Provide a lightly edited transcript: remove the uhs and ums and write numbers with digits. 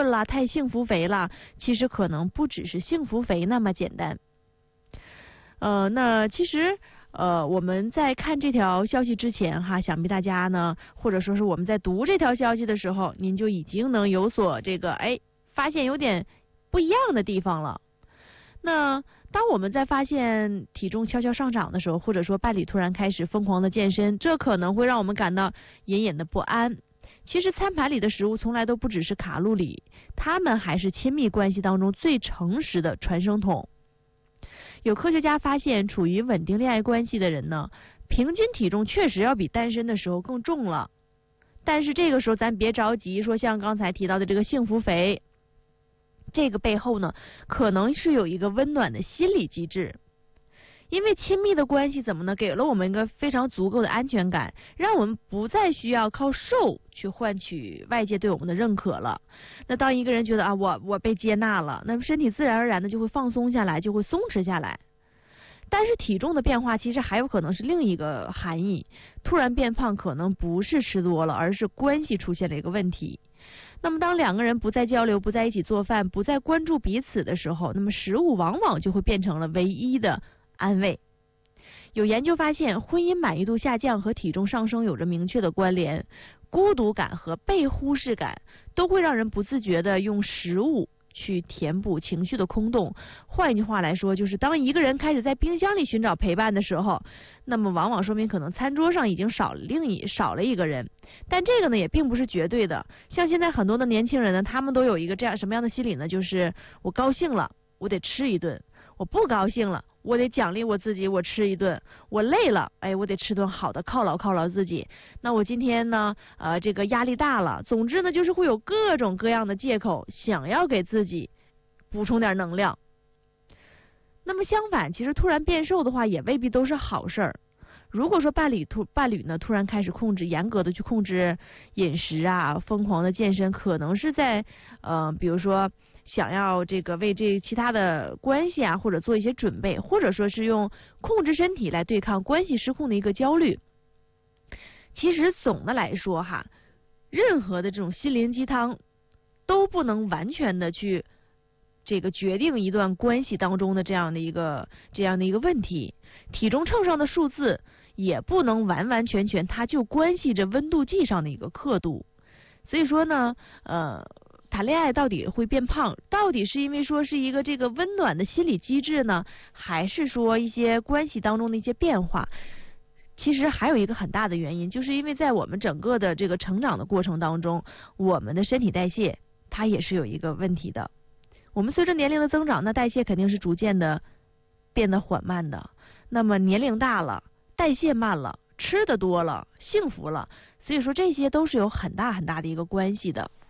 顺了，太幸福肥了，其实可能不只是幸福肥那么简单。那其实我们在看这条消息之前哈，想必大家呢，或者说是我们在读这条消息的时候，您就已经能有所发现有点不一样的地方了。那当我们在发现体重悄悄上涨的时候，或者说伴侣突然开始疯狂的健身，这可能会让我们感到隐隐的不安。其实餐盘里的食物从来都不只是卡路里，它们还是亲密关系当中最诚实的传声筒。有科学家发现，处于稳定恋爱关系的人呢，平均体重确实要比单身的时候更重了。但是这个时候咱别着急说像刚才提到的这个幸福肥，这个背后呢，可能是有一个温暖的心理机制。因为亲密的关系怎么呢？给了我们一个非常足够的安全感，让我们不再需要靠瘦去换取外界对我们的认可了。那当一个人觉得我被接纳了，那么身体自然而然的就会放松下来，就会松弛下来。但是体重的变化其实还有可能是另一个含义，突然变胖可能不是吃多了，而是关系出现了一个问题。那么当两个人不再交流，不在一起做饭，不再关注彼此的时候，那么食物往往就会变成了唯一的安慰。有研究发现，婚姻满意度下降和体重上升有着明确的关联，孤独感和被忽视感都会让人不自觉地用食物去填补情绪的空洞。换一句话来说，就是当一个人开始在冰箱里寻找陪伴的时候，那么往往说明可能餐桌上已经少了一个人。但这个呢也并不是绝对的，像现在很多的年轻人呢，他们都有一个这样什么样的心理呢？就是我高兴了，我得吃一顿；我不高兴了，我得奖励我自己，我吃一顿；我累了，我得吃顿好的犒劳自己。那我今天呢，这个压力大了，总之呢，就是会有各种各样的借口，想要给自己补充点能量。那么相反，其实突然变瘦的话，也未必都是好事儿。如果说伴侣呢突然开始严格的去控制饮食啊，疯狂的健身，可能是在比如说想要为这其他的关系啊，或者做一些准备，或者说是用控制身体来对抗关系失控的一个焦虑。其实总的来说哈，任何的这种心灵鸡汤都不能完全的去决定一段关系当中的这样的一个问题。体重秤上的数字也不能完完全全它就关系着温度计上的一个刻度。所以说呢谈恋爱到底会变胖，到底是因为说是一个温暖的心理机制呢，还是说一些关系当中的一些变化？其实还有一个很大的原因，就是因为在我们整个的这个成长的过程当中，我们的身体代谢它也是有一个问题的。我们随着年龄的增长，那代谢肯定是逐渐的变得缓慢的。那么年龄大了，代谢慢了，吃的多了，幸福了，所以说这些都是有很大很大的一个关系的。